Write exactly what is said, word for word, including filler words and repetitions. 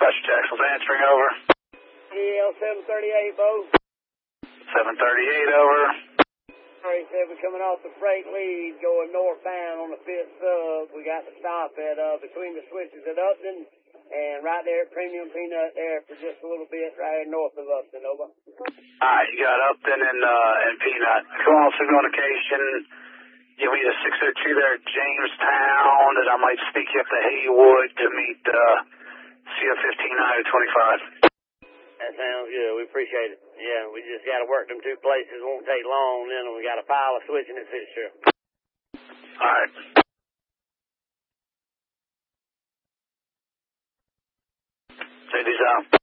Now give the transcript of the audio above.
Dispatcher Jackson's answering, over. E L seven thirty-eight, Bo. seven thirty-eight, over. thirty-seven coming off the freight lead, going northbound on the fifth sub. We got to stop at uh, between the switches at Upton and right there at Premium Peanut there for just a little bit right north of Upton, over. Alright, you got Upton and, uh, and Peanut. Come on, signal indication. Give me a six oh two there at Jamestown, and I might sneak you up to Haywood to meet, uh, C O fifteen I twenty-five. That sounds good. We appreciate it. Yeah, we just got to work them two places. It won't take long. Then we got a pile of switching at Fixture. All right. Say these out.